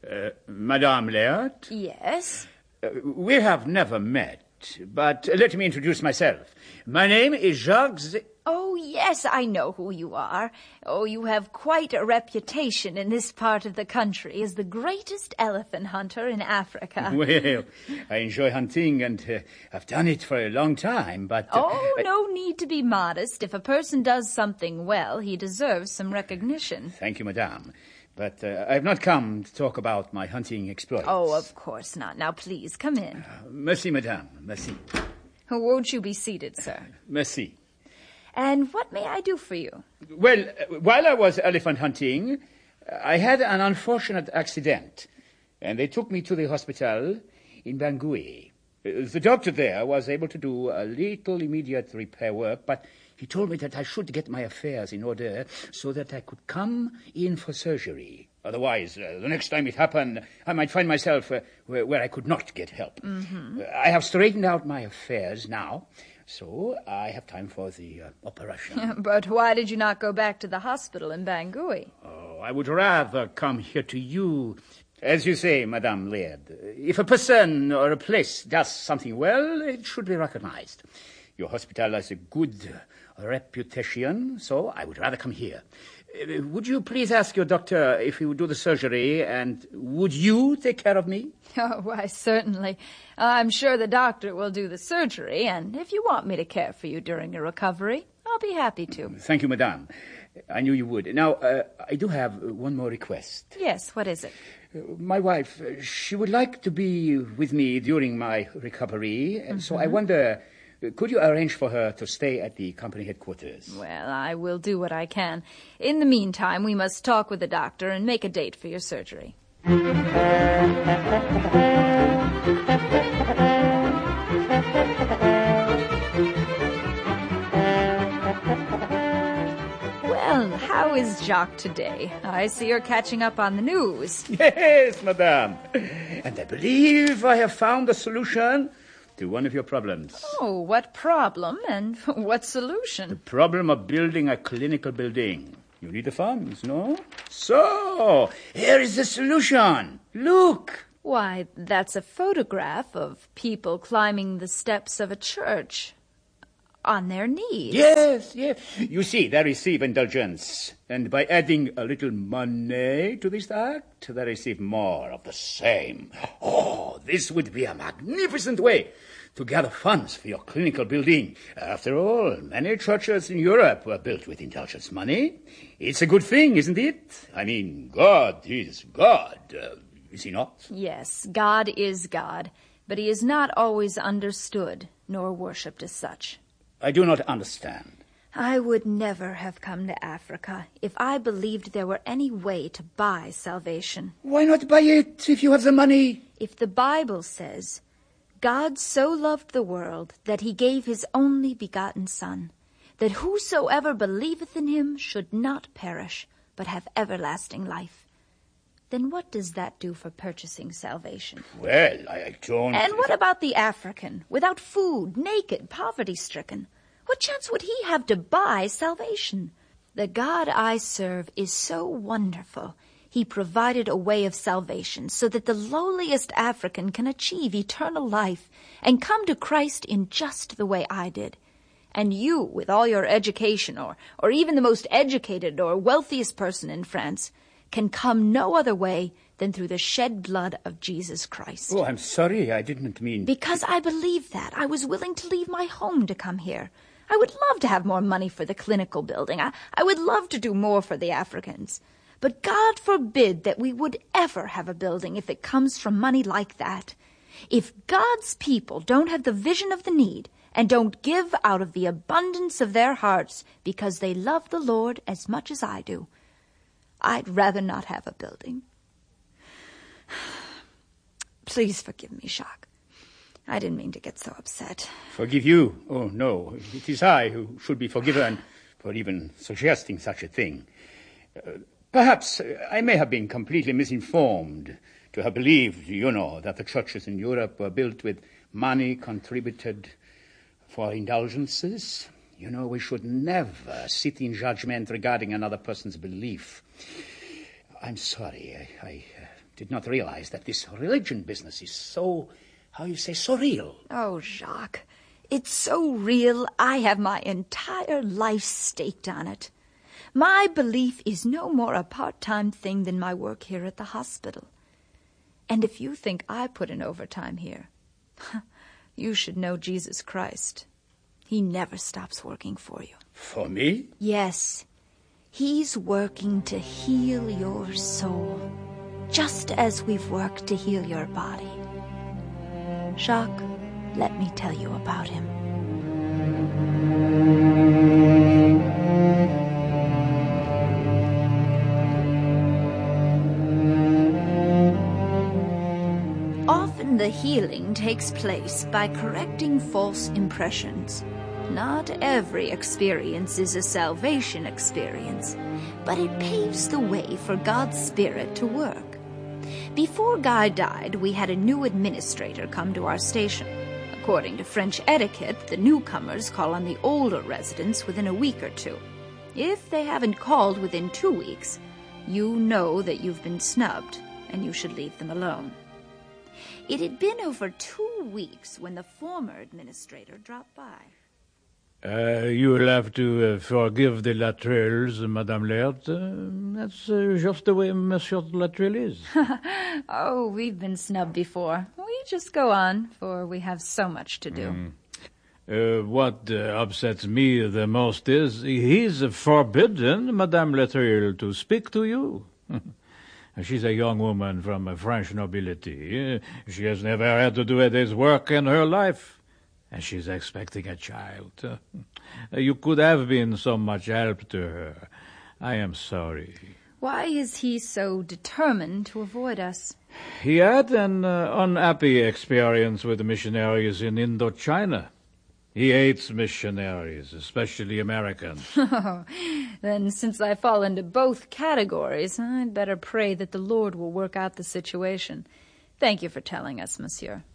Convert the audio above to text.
Madame Laird? Yes? We have never met, but let me introduce myself. My name is Jacques... Oh, yes, I know who you are. Oh, you have quite a reputation in this part of the country as the greatest elephant hunter in Africa. Well, I enjoy hunting and I've done it for a long time, but... No need to be modest. If a person does something well, he deserves some recognition. Thank you, madame. But I've not come to talk about my hunting exploits. Oh, of course not. Now, please, come in. Merci, madame. Merci. Won't you be seated, sir? Merci. And what may I do for you? Well, while I was elephant hunting, I had an unfortunate accident, and they took me to the hospital in Bangui. The doctor there was able to do a little immediate repair work, but he told me that I should get my affairs in order so that I could come in for surgery. Otherwise, the next time it happened, I might find myself where I could not get help. Mm-hmm. I have straightened out my affairs now, so I have time for the operation. But why did you not go back to the hospital in Bangui? Oh, I would rather come here to you. As you say, Madame Laird, if a person or a place does something well, it should be recognized. Your hospital has a good reputation, so I would rather come here. Would you please ask your doctor if he would do the surgery, and would you take care of me? Oh, why, certainly. I'm sure the doctor will do the surgery, and if you want me to care for you during your recovery, I'll be happy to. Thank you, madame. I knew you would. Now, I do have one more request. Yes, what is it? My wife, she would like to be with me during my recovery, and so I wonder... Could you arrange for her to stay at the company headquarters? Well, I will do what I can. In the meantime, we must talk with the doctor and make a date for your surgery. Well, how is Jacques today? I see you're catching up on the news. Yes, madame. And I believe I have found a solution to one of your problems. Oh, what problem and what solution? The problem of building a clinical building. You need the funds, no? So, here is the solution. Look. Why, that's a photograph of people climbing the steps of a church. On their knees. Yes. You see, they receive indulgence. And by adding a little money to this act, they receive more of the same. Oh, this would be a magnificent way to gather funds for your clinical building. After all, many churches in Europe were built with indulgence money. It's a good thing, isn't it? I mean, God is God. Is he not? Yes, God is God, but he is not always understood nor worshipped as such. I do not understand. I would never have come to Africa if I believed there were any way to buy salvation. Why not buy it if you have the money? If the Bible says, God so loved the world that he gave his only begotten Son, that whosoever believeth in him should not perish, but have everlasting life, then what does that do for purchasing salvation? Well, I don't... And what about the African, without food, naked, poverty-stricken? What chance would he have to buy salvation? The God I serve is so wonderful. He provided a way of salvation so that the lowliest African can achieve eternal life and come to Christ in just the way I did. And you, with all your education, or even the most educated or wealthiest person in France, can come no other way than through the shed blood of Jesus Christ. Oh, I'm sorry, I didn't mean... Because I believe that. I was willing to leave my home to come here. I would love to have more money for the clinical building. I would love to do more for the Africans. But God forbid that we would ever have a building if it comes from money like that. If God's people don't have the vision of the need and don't give out of the abundance of their hearts because they love the Lord as much as I do, I'd rather not have a building. Please forgive me, Jacques. I didn't mean to get so upset. Forgive you? Oh, no. It is I who should be forgiven for even suggesting such a thing. Perhaps I may have been completely misinformed to have believed, that the churches in Europe were built with money contributed for indulgences. We should never sit in judgment regarding another person's belief. I'm sorry. I did not realize that this religion business is so, so real. Oh, Jacques, it's so real I have my entire life staked on it. My belief is no more a part-time thing than my work here at the hospital. And if you think I put in overtime here, you should know Jesus Christ. He never stops working for you. For me? Yes. He's working to heal your soul, just as we've worked to heal your body. Jacques, let me tell you about him. Often the healing takes place by correcting false impressions. Not every experience is a salvation experience, but it paves the way for God's Spirit to work. Before Guy died, we had a new administrator come to our station. According to French etiquette, the newcomers call on the older residents within a week or two. If they haven't called within 2 weeks, you know that you've been snubbed, and you should leave them alone. It had been over 2 weeks when the former administrator dropped by. You'll have to forgive the Lattrelles, Madame Laird. That's just the way Monsieur Lattrelle is. Oh, we've been snubbed before. We just go on, for we have so much to do. What upsets me the most is he's forbidden, Madame Lattrelle, to speak to you. She's a young woman from French nobility. She has never had to do a day's work in her life. And she's expecting a child. You could have been so much help to her. I am sorry. Why is he so determined to avoid us? He had an unhappy experience with the missionaries in Indochina. He hates missionaries, especially Americans. Then since I fall into both categories, I'd better pray that the Lord will work out the situation. Thank you for telling us, monsieur.